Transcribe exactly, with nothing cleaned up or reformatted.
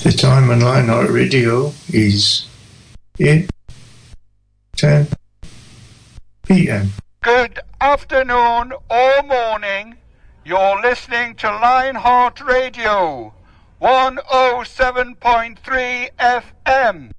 The time on Lionheart Radio is eight ten p.m. Good afternoon or morning. You're listening to Lionheart Radio, one oh seven point three F M.